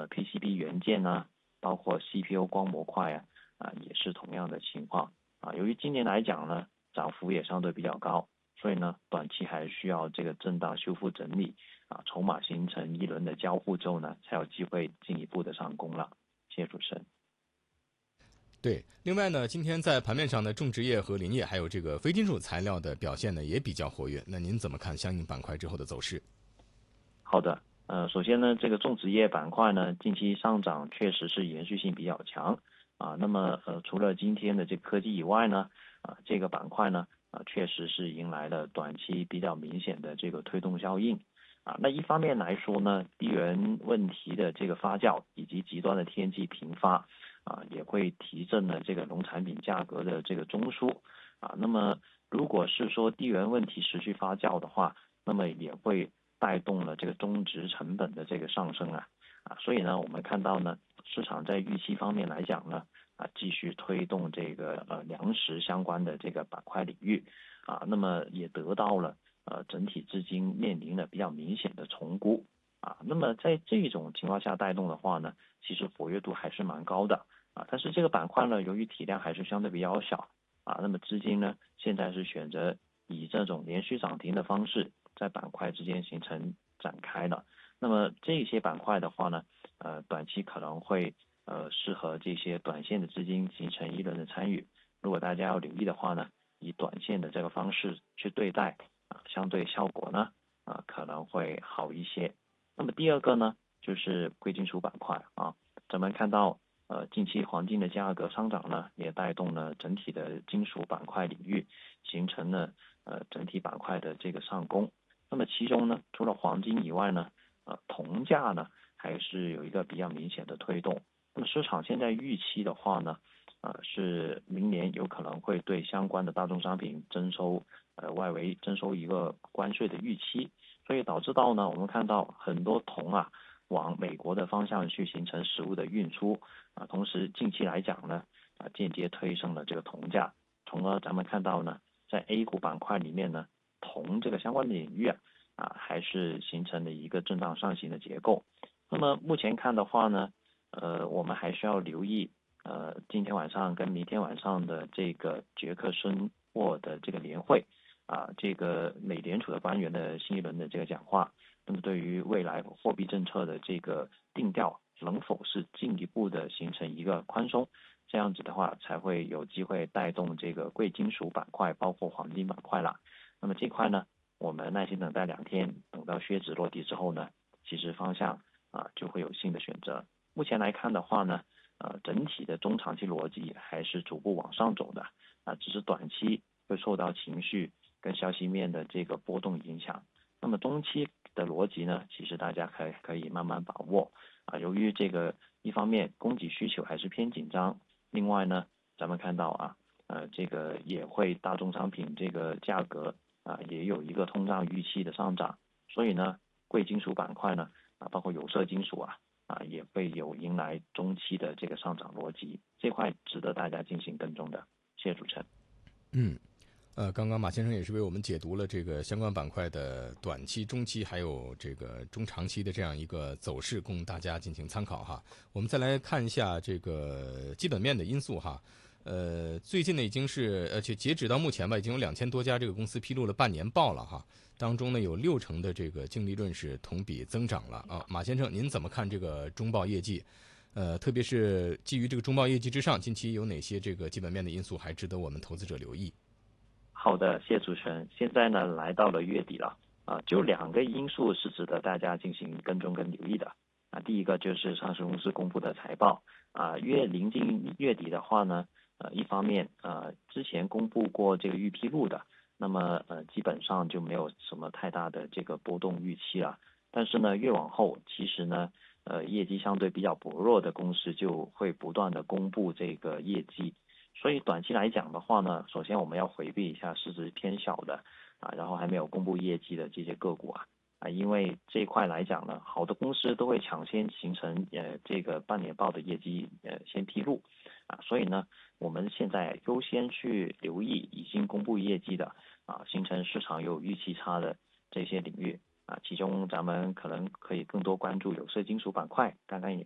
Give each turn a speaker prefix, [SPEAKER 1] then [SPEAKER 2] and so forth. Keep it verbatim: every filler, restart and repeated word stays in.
[SPEAKER 1] P C B 元件啊，包括 C P U 光模块啊，啊也是同样的情况啊。由于今年来讲呢，涨幅也相对比较高，所以呢，短期还需要这个震荡修复整理啊，筹码形成一轮的交互之后呢，才有机会进一步的上攻了。谢谢主持人。
[SPEAKER 2] 对，另外呢，今天在盘面上呢，种植业和林业还有这个非金属材料的表现呢也比较活跃。那您怎么看相应板块之后的走势？
[SPEAKER 1] 好的，呃，首先呢，这个种植业板块呢，近期上涨确实是延续性比较强啊。那么呃，除了今天的这个科技以外呢，啊，这个板块呢，啊，确实是迎来了短期比较明显的这个推动效应啊。那一方面来说呢，地缘问题的这个发酵以及极端的天气频发啊，也会提振了这个农产品价格的这个中枢啊。那么如果是说地缘问题持续发酵的话，那么也会带动了这个种植成本的这个上升啊啊，所以呢，我们看到呢，市场在预期方面来讲呢，啊，继续推动这个呃粮食相关的这个板块领域啊，那么也得到了呃整体资金面临了比较明显的重估啊，那么在这种情况下带动的话呢，其实活跃度还是蛮高的啊，但是这个板块呢，由于体量还是相对比较小啊，那么资金呢现在是选择以这种连续涨停的方式在板块之间形成展开了。那么这些板块的话呢，呃，短期可能会呃适合这些短线的资金形成一轮的参与。如果大家要留意的话呢，以短线的这个方式去对待啊，相对效果呢啊可能会好一些。那么第二个呢，就是贵金属板块啊，咱们看到呃近期黄金的价格上涨呢，也带动了整体的金属板块领域，形成了呃整体板块的这个上攻。那么其中呢，除了黄金以外呢，呃，铜价呢还是有一个比较明显的推动。那么市场现在预期的话呢，呃，是明年有可能会对相关的大宗商品征收呃外围征收一个关税的预期，所以导致到呢，我们看到很多铜啊往美国的方向去形成实物的运出啊，同时近期来讲呢，啊间接推升了这个铜价，从而咱们看到呢，在 A 股板块里面呢，铜这个相关的领域啊。啊，还是形成了一个震荡上行的结构。那么目前看的话呢，呃，我们还需要留意，呃，今天晚上跟明天晚上的这个杰克森沃的这个年会，啊，这个美联储的官员的新一轮的这个讲话，那么对于未来货币政策的这个定调，能否是进一步的形成一个宽松？这样子的话，才会有机会带动这个贵金属板块，包括黄金板块啦。那么这块呢？我们耐心等待两天，等到靴子落地之后呢，其实方向啊就会有新的选择。目前来看的话呢，呃，整体的中长期逻辑还是逐步往上走的啊，只是短期会受到情绪跟消息面的这个波动影响。那么中期的逻辑呢，其实大家可以可以慢慢把握啊。由于这个一方面供给需求还是偏紧张，另外呢，咱们看到啊，呃，这个也会大宗商品这个价格。啊，也有一个通胀预期的上涨，所以呢，贵金属板块呢，啊，包括有色金属啊，啊，也会有迎来中期的这个上涨逻辑，这块值得大家进行跟踪的。谢谢主持人。
[SPEAKER 2] 嗯，呃，刚刚马先生也是为我们解读了这个相关板块的短期、中期还有这个中长期的这样一个走势，供大家进行参考哈。我们再来看一下这个基本面的因素哈。呃，最近呢已经是，而且截止到目前吧，已经有两千多家这个公司披露了半年报了哈。当中呢有六成的这个净利润是同比增长了啊。马先生，您怎么看这个中报业绩？呃，特别是基于这个中报业绩之上，近期有哪些这个基本面的因素还值得我们投资者留意？
[SPEAKER 1] 好的，谢谢主持人。现在呢来到了月底了啊，就两个因素是值得大家进行跟踪跟留意的啊。第一个就是上市公司公布的财报啊，越临近月底的话呢。呃，一方面，呃，之前公布过这个预披露的，那么呃，基本上就没有什么太大的这个波动预期了。但是呢，越往后，其实呢，呃，业绩相对比较薄弱的公司就会不断的公布这个业绩。所以短期来讲的话呢，首先我们要回避一下市值偏小的啊，然后还没有公布业绩的这些个股啊。啊，因为这一块来讲呢，好的公司都会抢先形成呃这个半年报的业绩呃先披露啊，所以呢，我们现在优先去留意已经公布业绩的啊，形成市场有预期差的这些领域啊，其中咱们可能可以更多关注有色金属板块，刚刚也